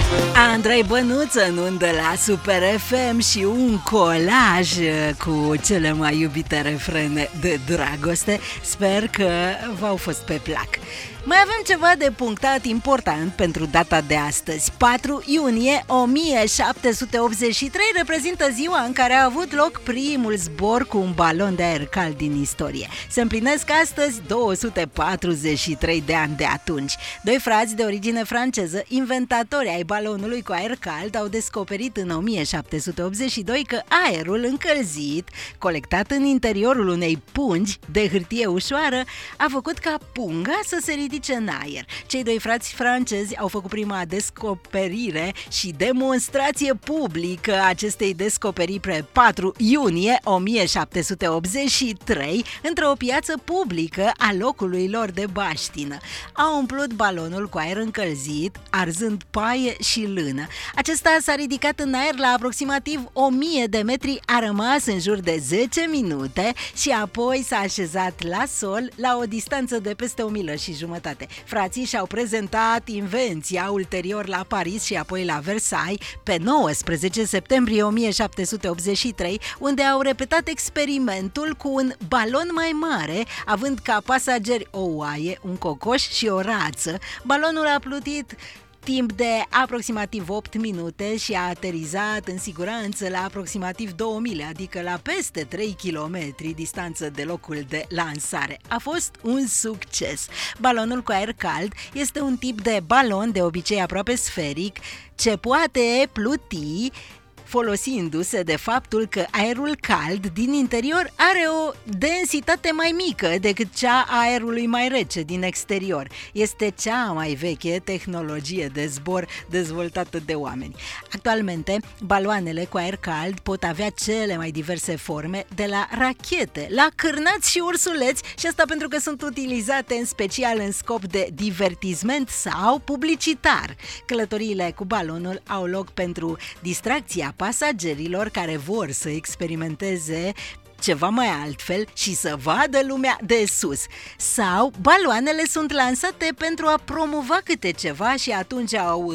Andrei Bănuță în undă la Super FM și un colaj cu cele mai iubite refrene de dragoste. Sper că v-au fost pe plac. Mai avem ceva de punctat important pentru data de astăzi. 4 iunie 1783 reprezintă ziua în care a avut loc primul zbor cu un balon de aer cald din istorie. Se împlinesc astăzi 243 de ani de atunci. Doi frați de origine franceză, inventatori ai balonului cu aer cald, au descoperit în 1782 că aerul încălzit, colectat în interiorul unei pungi de hârtie ușoară, a făcut ca punga să se ridice în aer. Cei doi frați francezi au făcut prima descoperire și demonstrație publică a acestei descoperiri pe 4 iunie 1783 într-o piață publică a locului lor de baștină. Au umplut balonul cu aer încălzit, arzând paie și lână. Acesta s-a ridicat în aer la aproximativ 1000 de metri, a rămas în jur de 10 minute și apoi s-a așezat la sol la o distanță de peste 1 milă și jumătate. Frații și-au prezentat invenția ulterior la Paris și apoi la Versailles pe 19 septembrie 1783, unde au repetat experimentul cu un balon mai mare, având ca pasageri o oaie, un cocoș și o rață. Balonul a plutit timp de aproximativ 8 minute și a aterizat în siguranță la aproximativ 2 mile, adică la peste 3 km distanță de locul de lansare. A fost un succes. Balonul cu aer cald este un tip de balon de obicei aproape sferic ce poate pluti folosindu-se de faptul că aerul cald din interior are o densitate mai mică decât cea a aerului mai rece din exterior. Este cea mai veche tehnologie de zbor dezvoltată de oameni. Actualmente, baloanele cu aer cald pot avea cele mai diverse forme, de la rachete, la cârnați și ursuleți, și asta pentru că sunt utilizate în special în scop de divertisment sau publicitar. Călătoriile cu balonul au loc pentru distracția pasagerilor care vor să experimenteze ceva mai altfel și să vadă lumea de sus. Sau baloanele sunt lansate pentru a promova câte ceva și atunci au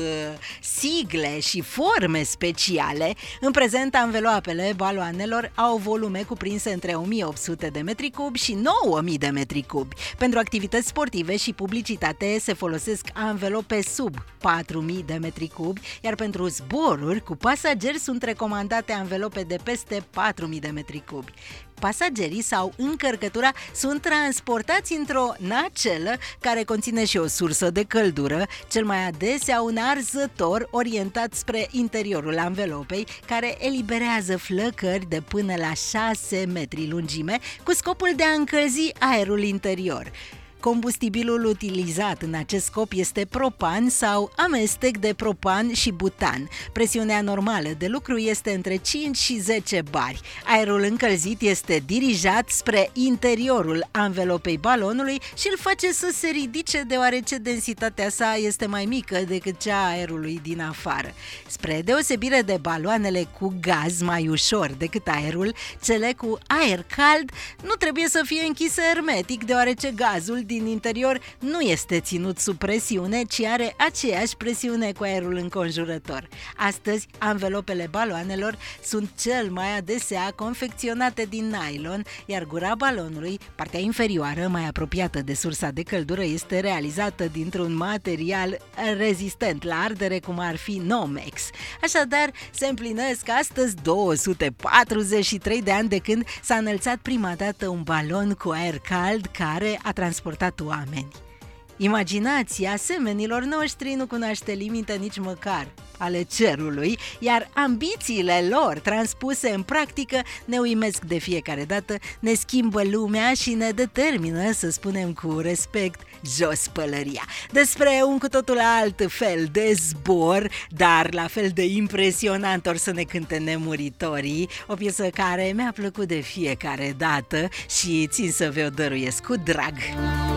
sigle și forme speciale. În prezent, anveloapele baloanelor au volume cuprinse între 1800 de metri cubi și 9000 de metri cubi. Pentru activități sportive și publicitate se folosesc anvelope sub 4000 de metri cubi, iar pentru zboruri cu pasageri sunt recomandate anvelope de peste 4000 de metri cubi. Pasagerii sau încărcătura sunt transportați într-o nacelă care conține și o sursă de căldură, cel mai adesea un arzător orientat spre interiorul anvelopei, care eliberează flăcări de până la 6 metri lungime cu scopul de a încălzi aerul interior. Combustibilul utilizat în acest scop este propan sau amestec de propan și butan. Presiunea normală de lucru este între 5 și 10 bari. Aerul încălzit este dirijat spre interiorul anvelopei balonului și îl face să se ridice deoarece densitatea sa este mai mică decât cea a aerului din afară. Spre deosebire de baloanele cu gaz mai ușor decât aerul, cele cu aer cald nu trebuie să fie închise hermetic, deoarece gazul din interior nu este ținut sub presiune, ci are aceeași presiune cu aerul înconjurător. Astăzi, anvelopele baloanelor sunt cel mai adesea confecționate din nylon, iar gura balonului, partea inferioară mai apropiată de sursa de căldură, este realizată dintr-un material rezistent la ardere, cum ar fi Nomex. Așadar, se împlinesc astăzi 243 de ani de când s-a înălțat prima dată un balon cu aer cald care a transportat oameni. Imaginația semenilor noștri nu cunoaște limite nici măcar ale cerului, iar ambițiile lor transpuse în practică ne uimesc de fiecare dată, ne schimbă lumea și ne determină să spunem cu respect jos pălăria. Despre un cu totul alt fel de zbor, dar la fel de impresionant, or să ne cânte Nemuritorii, o piesă care mi-a plăcut de fiecare dată și țin să vă o dăruiesc cu drag.